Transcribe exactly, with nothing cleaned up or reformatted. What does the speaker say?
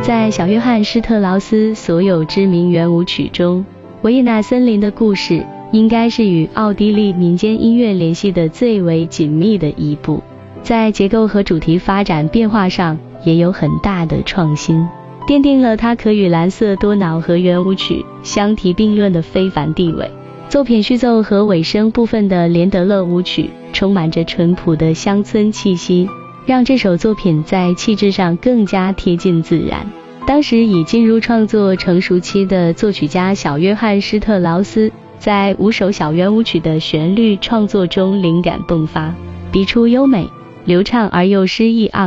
在小约翰施特劳斯所有知名圆舞曲中，维也纳森林的故事应该是与奥地利民间音乐联系的最为紧密的一部，在结构和主题发展变化上也有很大的创新，奠定了它可与蓝色多瑙河圆舞曲相提并论的非凡地位。作品序奏和尾声部分的连德勒舞曲充满着淳朴的乡村气息，让这首作品在气质上更加贴近自然。当时已进入创作成熟期的作曲家小约翰施特劳斯，在五首小圆舞曲的旋律创作中灵感迸发，笔触优美流畅而又诗意盎